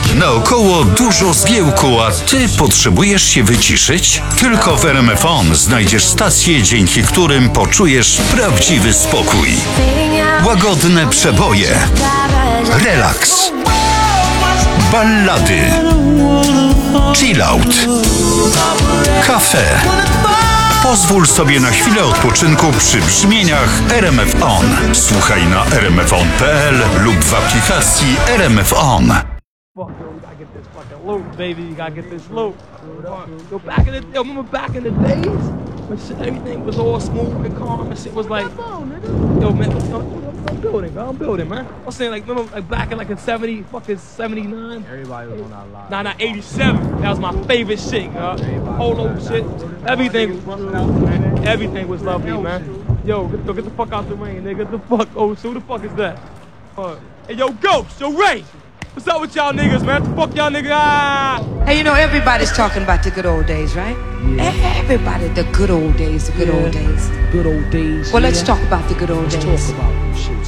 Naokoło dużo zgiełku, a ty potrzebujesz się wyciszyć? Tylko w RMF On znajdziesz stacje, dzięki którym poczujesz prawdziwy spokój. Łagodne przeboje, relaks, ballady, chillout, kafe. Pozwól sobie na chwilę odpoczynku przy brzmieniach RMF On. Słuchaj na rmfon.pl lub w aplikacji RMF On. Fuck, yo, we gotta get this fucking loot, baby. You gotta get this loot. Yo, remember back in the days when shit, everything was all smooth and calm and shit was like, yo, man, I'm building, man. I'm saying, like, remember, like, back in, like, in 70, fucking 79? Everybody was on that line. Nah, 87. That was my favorite shit, polo shit. Everything was lovely, man. Yo, get the fuck out the rain, nigga. Get the fuck, oh, so who the fuck is that? Hey, yo, Ghost, yo, Ray. What's up with y'all niggas, man? What the fuck y'all niggas? Ah! Hey, you know, everybody's talking about the good old days, right? Yeah. Everybody, the good old days, the good old days. Good old days. Well, let's talk about the good old days. Let's talk about them shits.